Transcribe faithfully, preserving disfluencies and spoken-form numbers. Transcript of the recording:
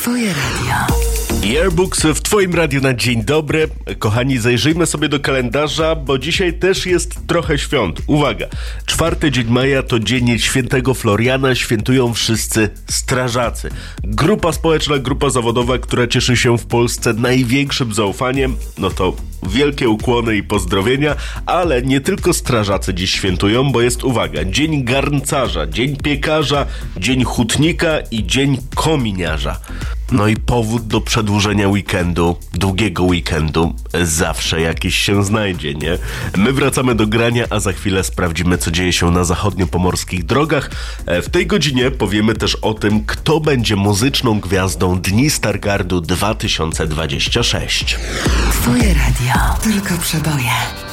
Twoje radio. Yearbooks w Twoim radiu na dzień dobry. Kochani, zajrzyjmy sobie do kalendarza, bo dzisiaj też jest trochę świąt. Uwaga, czwarty dzień maja to dzień świętego Floriana, świętują wszyscy strażacy. Grupa społeczna, grupa zawodowa, która cieszy się w Polsce największym zaufaniem, no to wielkie ukłony i pozdrowienia, ale nie tylko strażacy dziś świętują, bo jest, uwaga, dzień garncarza, dzień piekarza, dzień hutnika i dzień kominiarza. No i powód do przedłużenia weekendu, długiego weekendu, zawsze jakiś się znajdzie, nie? My wracamy do grania, a za chwilę sprawdzimy, co dzieje się na zachodniopomorskich drogach. W tej godzinie powiemy też o tym, kto będzie muzyczną gwiazdą Dni Stargardu dwa tysiące dwadzieścia sześć. Twoje radio. Tylko przeboje.